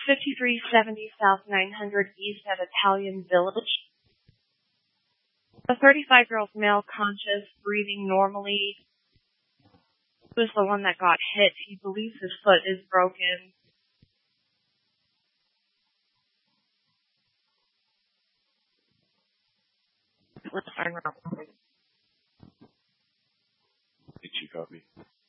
5370 South 900 East at Italian Village. A 35-year-old male, conscious, breathing normally, was the one that got hit. He believes his foot is broken. Did you copy?